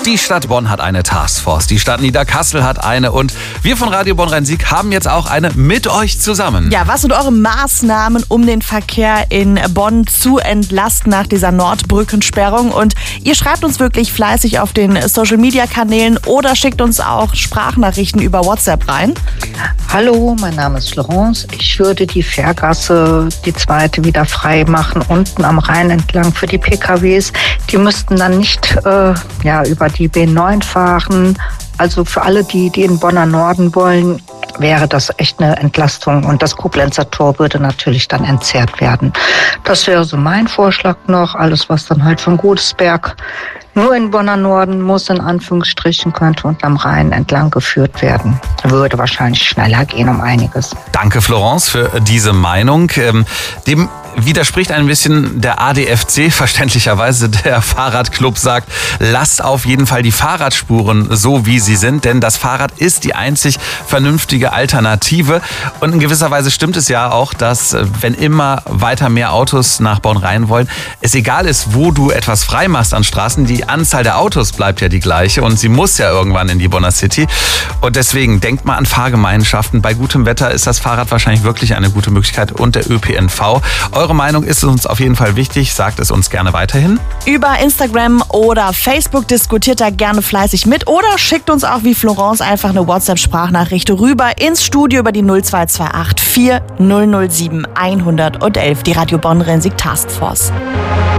Die Stadt Bonn hat eine Taskforce, die Stadt Niederkassel hat eine und wir von Radio Bonn Rhein-Sieg haben jetzt auch eine mit euch zusammen. Ja, was sind eure Maßnahmen, um den Verkehr in Bonn zu entlasten nach dieser Nordbrückensperrung? Und ihr schreibt uns wirklich fleißig auf den Social-Media-Kanälen oder schickt uns auch Sprachnachrichten über WhatsApp rein. Hallo, mein Name ist Florence. Ich würde die Fährgasse, die zweite, wieder frei machen, unten am Rhein entlang für die PKWs. Die müssten dann nicht über die B9 fahren. Also für alle, die in Bonner Norden wollen, wäre das echt eine Entlastung. Und das Koblenzer Tor würde natürlich dann entzerrt werden. Das wäre so mein Vorschlag noch. Alles, was dann halt von Godesberg nur in Bonner Norden muss, in Anführungsstrichen, könnte unterm Rhein entlang geführt werden. Würde wahrscheinlich schneller gehen um einiges. Danke, Florence, für diese Meinung. Dem widerspricht ein bisschen der ADFC, verständlicherweise. Der Fahrradclub sagt, lasst auf jeden Fall die Fahrradspuren so, wie sie sind, denn das Fahrrad ist die einzig vernünftige Alternative. Und in gewisser Weise stimmt es ja auch, dass, wenn immer weiter mehr Autos nach Bonn rein wollen, es egal ist, wo du etwas frei machst an Straßen, die Anzahl der Autos bleibt ja die gleiche und sie muss ja irgendwann in die Bonner City. Und deswegen denkt mal an Fahrgemeinschaften. Bei gutem Wetter ist das Fahrrad wahrscheinlich wirklich eine gute Möglichkeit und der ÖPNV. Eure Meinung ist uns auf jeden Fall wichtig. Sagt es uns gerne weiterhin. Über Instagram oder Facebook diskutiert da gerne fleißig mit oder schickt uns auch wie Florence einfach eine WhatsApp-Sprachnachricht rüber ins Studio über die 0228 4007 111, die Radio Bonn Rhein-Sieg Taskforce.